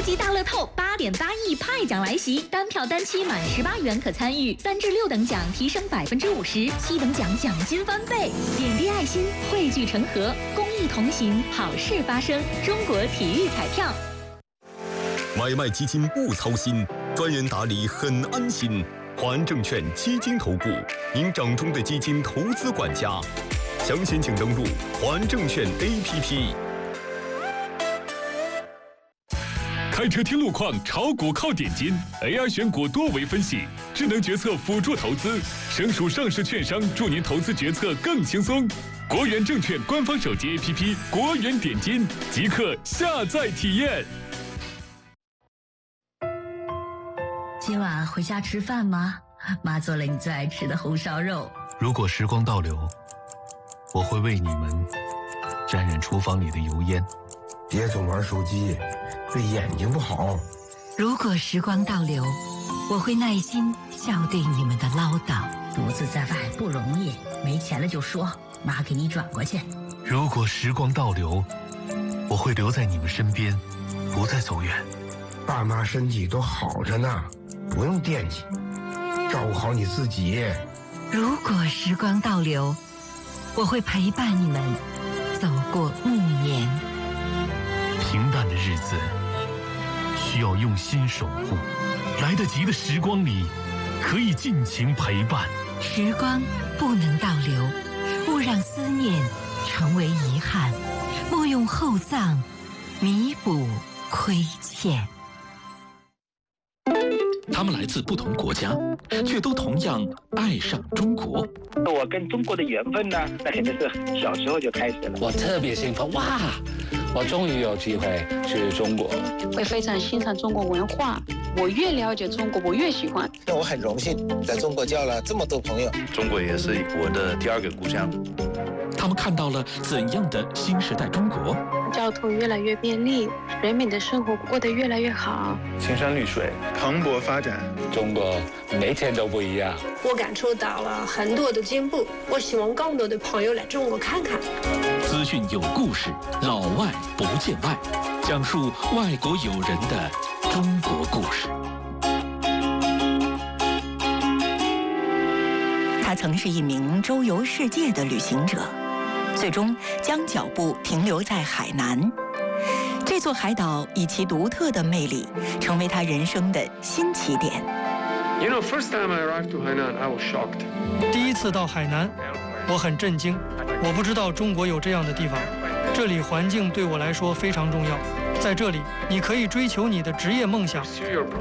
级大乐透8.8亿派奖来袭，单票单期满18元可参与，3至6等奖提升50%，7等奖奖金翻倍。点滴爱心，汇聚成河，公益同行，好事发生。中国体育彩票。 买卖基金不操心，专人打理很安心。华安证券基金投顾，您掌中的基金投资管家。详情请登录华安证券 APP。 开车听路况，炒股靠点金 ，AI 选股多维分析，智能决策辅助投资，省属上市券商助您投资决策更轻松。国元证券官方手机 APP 国元点金，即刻下载体验。 今晚回家吃饭吗？妈做了你最爱吃的红烧肉。 如果时光倒流，我会为你们沾染厨房里的油烟。 别总玩手机，对眼睛不好。 如果时光倒流，我会耐心笑对你们的唠叨。独自在外不容易，没钱了就说，妈给你转过去。 如果时光倒流，我会留在你们身边，不再走远。 爸妈身体都好着呢，不用惦记，照顾好你自己。 如果时光倒流，我会陪伴你们走过暮年。 平淡的日子需要用心守护，来得及的时光里可以尽情陪伴。 时光不能倒流，勿让思念成为遗憾，莫用厚葬弥补亏欠。 他们来自不同国家，却都同样爱上中国。 我跟中国的缘分呢，那肯定是小时候就开始了。 我特别兴奋，哇！我终于有机会去中国， 会非常欣赏中国文化。我越了解中国，我越喜欢。 我很荣幸在中国交了这么多朋友。 中国也是我的第二个故乡。 他们看到了怎样的新时代中国？ 交通越来越便利，人民的生活过得越来越好。 青山绿水，蓬勃发展。 中国每天都不一样。 我感受到了很多的进步，我希望更多的朋友来中国看看。 资讯有故事，老外不见外，讲述外国友人的中国故事。 他曾是一名周游世界的旅行者，最终将脚步停留在海南。这座海岛以其独特的魅力，成为他人生的新起点。 First time I arrived to Hainan, I was shocked. 第一次到海南，我很震惊，我不知道中国有这样的地方。这里环境对我来说非常重要，在这里你可以追求你的职业梦想。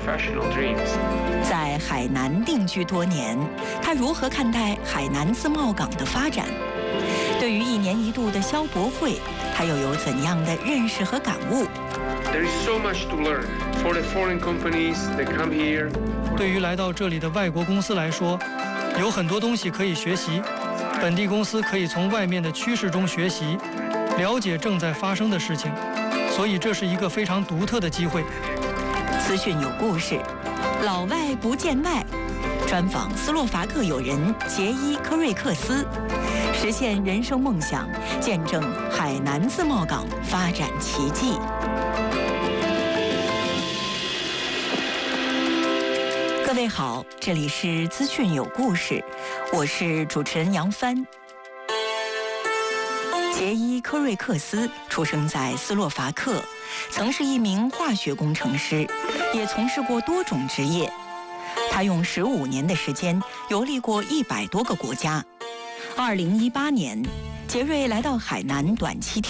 在海南定居多年，他如何看待海南自贸港的发展？对于1年1度的消博会，他又有怎样的认识和感悟？ There is so much to learn for the foreign companies that come here. 对于来到这里的外国公司来说，有很多东西可以学习。本地公司可以从外面的趋势中学习，了解正在发生的事情，所以这是一个非常独特的机会。 资讯有故事，老外不见外。专访斯洛伐克友人杰伊·科瑞克斯，实现人生梦想，见证海南自贸港发展奇迹。各位好，这里是资讯有故事，我是主持人杨帆。杰伊·科瑞克斯出生在斯洛伐克，曾是一名化学工程师，也从事过多种职业。他用15年的时间游历过100多个国家。2018年，杰瑞来到海南短期